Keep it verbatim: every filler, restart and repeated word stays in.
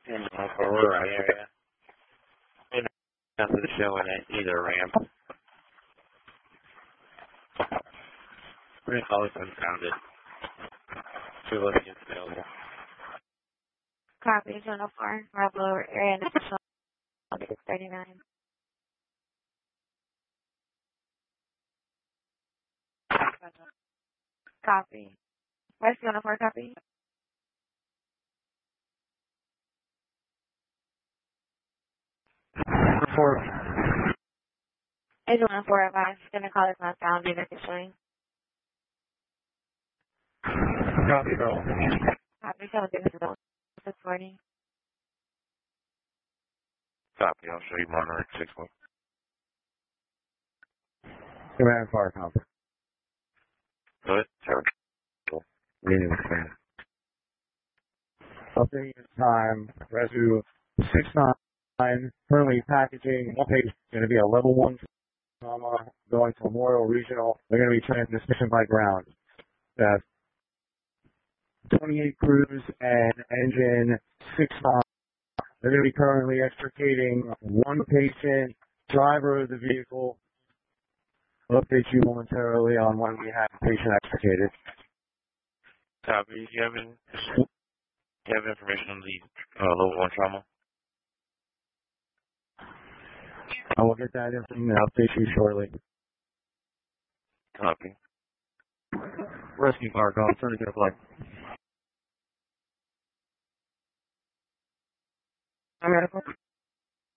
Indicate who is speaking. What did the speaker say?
Speaker 1: in the Aurora area. And nothing showing at either ramp. We're going to call it unfounded. See what is available.
Speaker 2: Copy, zone oh four, Rob Lower area, National six thirty-nine. Copy. West zone oh four, copy.
Speaker 1: Report.
Speaker 2: Is one oh four advised, gonna call this not found officially.
Speaker 1: Copy, girl.
Speaker 2: Copy, seven zero six forty.
Speaker 1: Copy, I'll show you monitoring six one.
Speaker 3: Command fire conference.
Speaker 1: Good. Sure. Cool.
Speaker 3: Meeting with command. Updating time, rescue six nine, currently packaging. One page is going to be a level one trauma going to Memorial Regional. They're going to be transmission by ground. That's twenty-eight crews and engine six nine. They're going to be currently extricating one patient, driver of the vehicle. We'll update you momentarily on when we have the patient extricated.
Speaker 1: Copy. Do you have, in, do you have information on the uh, level one trauma?
Speaker 3: I will get that information and update you shortly.
Speaker 1: Copy.
Speaker 3: Rescue car call, turn to flight.
Speaker 2: All right.